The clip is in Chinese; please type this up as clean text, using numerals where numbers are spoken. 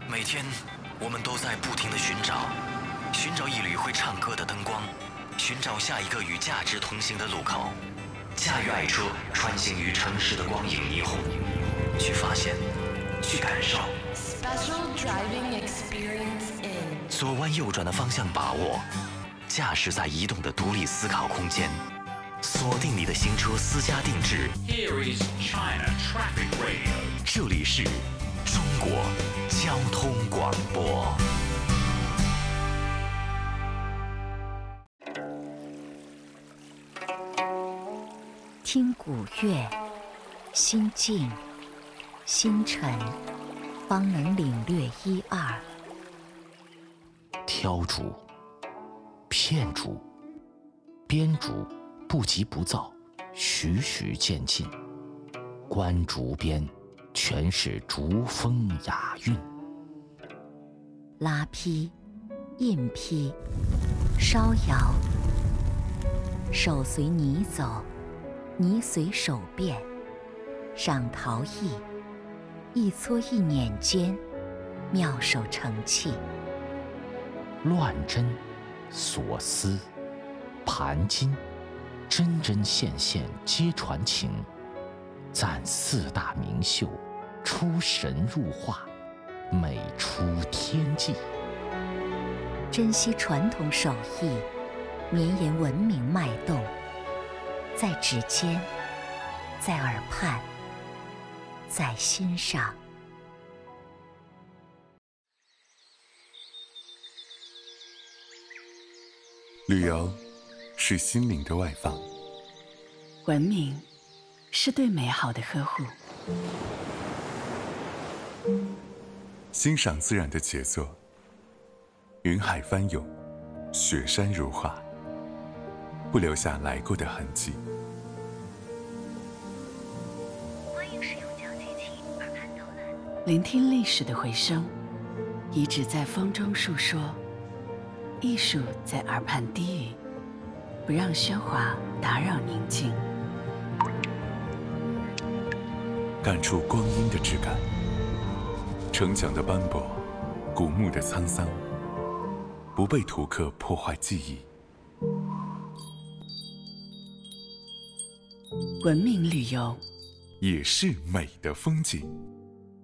每天，我们都在不停地寻找一缕会唱歌的灯光，寻找下一个与价值同行的路口，驾驭爱车穿行于城市的光影霓虹，去发现，去感受。 Special driving experience in 左弯右转的方向把握，驾驶在移动的独立思考空间，锁定你的新车私家定制。 Here is China Traffic Radio。 这里是中国交通广播。 听古乐，心静心沉，方能领略一二。 挑竹、片竹、编竹，不急不躁，徐徐渐进。观竹编，全是竹风雅韵。 拉坯、印坯、烧窑，手随泥走，泥随手变。上陶艺，一撮一捻间，妙手成器。 乱针、锁丝、盘金，针针线线皆传情。赞四大名秀，出神入化，美出天际。 珍惜传统手艺，绵延文明脉动，在指尖，在耳畔，在心上。 旅游是心灵的外放， 文明是对美好的呵护， 欣赏自然的杰作，云海翻涌，雪山如画，不留下来过的痕迹。 欢迎使用讲解器耳畔导览， 聆听历史的回声，遗址在风中述说，艺术在耳畔低语，不让喧哗打扰宁静。 感触光阴的质感，城墙的斑驳，古墓的沧桑，不被图刻破坏记忆。 文明旅游也是美的风景。